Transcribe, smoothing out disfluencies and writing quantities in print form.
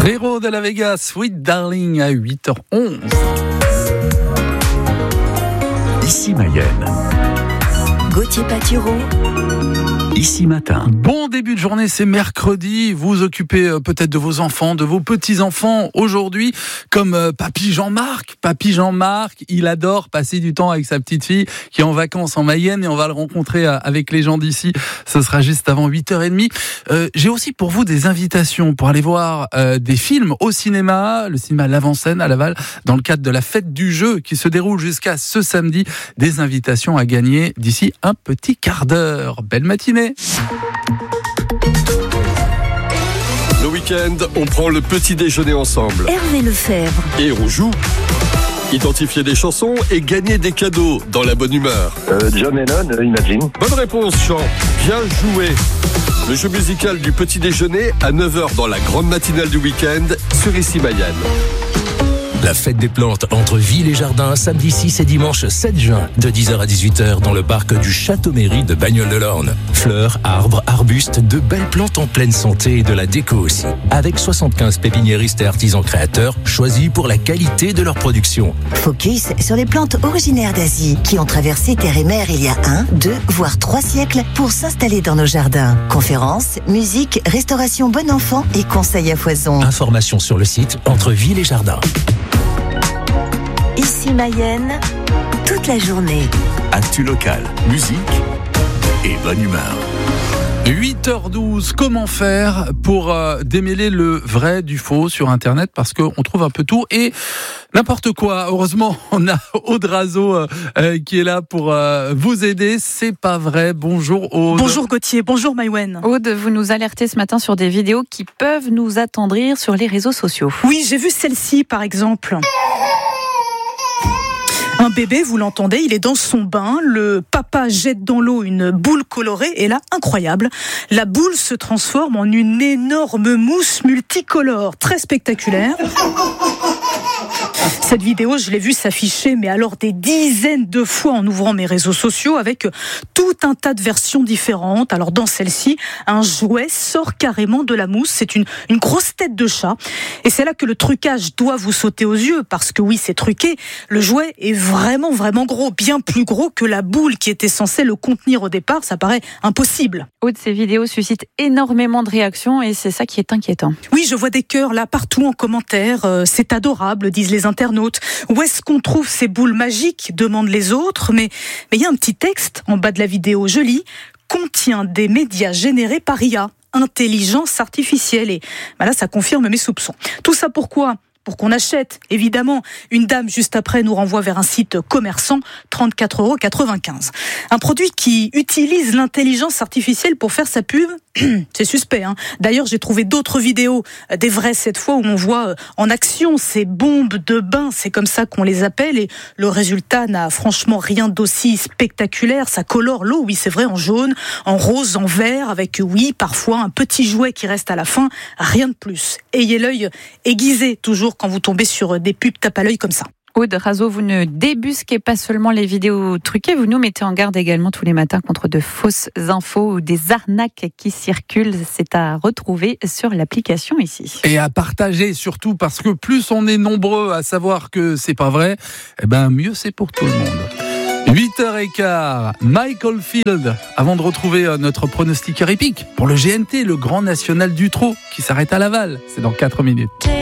Frérot de la Vega, Sweet Darling à 8h11. Ici Mayenne. Gauthier Patureau. Ici Matin. Bon début de journée, c'est mercredi. Vous occupez peut-être de vos enfants, de vos petits-enfants aujourd'hui, comme Papy Jean-Marc. Papy Jean-Marc, il adore passer du temps avec sa petite fille qui est en vacances en Mayenne et on va le rencontrer avec les gens d'ici. Ce sera juste avant 8h30. J'ai aussi pour vous des invitations pour aller voir des films au cinéma, le cinéma L'Avant-Scène à Laval, dans le cadre de la fête du jeu qui se déroule jusqu'à ce samedi. Des invitations à gagner d'ici un petit quart d'heure. Belle matinée. Le week-end, on prend le petit déjeuner ensemble. Hervé Lefebvre. Et on joue. Identifier des chansons et gagner des cadeaux dans la bonne humeur. John Lennon, Imagine. Bonne réponse, Jean. Bien joué. Le jeu musical du petit déjeuner à 9h dans la grande matinale du week-end sur Ici Mayenne. La fête des plantes entre ville et jardin, samedi 6 et dimanche 7 juin, de 10h à 18h dans le parc du Château-Mairie de Bagnols-de-l'Orne. Fleurs, arbres, arbustes, de belles plantes en pleine santé et de la déco aussi. Avec 75 pépiniéristes et artisans créateurs choisis pour la qualité de leur production. Focus sur les plantes originaires d'Asie qui ont traversé terre et mer il y a 1, 2, voire 3 siècles pour s'installer dans nos jardins. Conférences, musique, restauration bon enfant et conseils à foison. Informations sur le site Entre Ville et Jardin. Ici Mayenne, toute la journée. Actu locale, musique et bonne humeur. 8h12, comment faire pour démêler le vrai du faux sur Internet, parce qu'on trouve un peu tout et n'importe quoi. Heureusement, on a Aude Razeau qui est là pour vous aider. C'est pas vrai. Bonjour Aude. Bonjour Gauthier, bonjour Maïwen. Aude, vous nous alertez ce matin sur des vidéos qui peuvent nous attendrir sur les réseaux sociaux. Oui, j'ai vu celle-ci par exemple. Un bébé, vous l'entendez, il est dans son bain, le papa jette dans l'eau une boule colorée et là, incroyable, la boule se transforme en une énorme mousse multicolore, très spectaculaire. Cette vidéo, je l'ai vue s'afficher, mais alors des dizaines de fois en ouvrant mes réseaux sociaux avec tout un tas de versions différentes. Alors dans celle-ci, un jouet sort carrément de la mousse, c'est une grosse tête de chat. Et c'est là que le trucage doit vous sauter aux yeux, parce que oui, c'est truqué, le jouet est vraiment gros, bien plus gros que la boule qui était censée le contenir au départ, ça paraît impossible. Aude, ces vidéos suscitent énormément de réactions et c'est ça qui est inquiétant. Oui, je vois des cœurs là partout en commentaire, c'est adorable, disent les internautes. Où est-ce qu'on trouve ces boules magiques, demandent les autres, mais il y a un petit texte en bas de la vidéo, je lis, contient des médias générés par IA, intelligence artificielle, et là ça confirme mes soupçons. Tout ça pourquoi ? Pour qu'on achète, évidemment. Une dame, juste après, nous renvoie vers un site commerçant, 34,95 €. Un produit qui utilise l'intelligence artificielle pour faire sa pub, c'est suspect, hein. D'ailleurs, j'ai trouvé d'autres vidéos, des vraies cette fois, où on voit en action ces bombes de bain, c'est comme ça qu'on les appelle, et le résultat n'a franchement rien d'aussi spectaculaire. Ça colore l'eau, oui, c'est vrai, en jaune, en rose, en vert, avec, oui, parfois un petit jouet qui reste à la fin, rien de plus. Ayez l'œil aiguisé, toujours, quand vous tombez sur des pubs tape à l'œil comme ça. Aude Razeau, vous ne débusquez pas seulement les vidéos truquées, vous nous mettez en garde également tous les matins contre de fausses infos ou des arnaques qui circulent. C'est à retrouver sur l'application ici. Et à partager surtout, parce que plus on est nombreux à savoir que c'est pas vrai, mieux c'est pour tout le monde. 8h15, Michael Field, avant de retrouver notre pronostiqueur épique pour le GNT, le Grand National du Trot, qui s'arrête à Laval. C'est dans 4 minutes.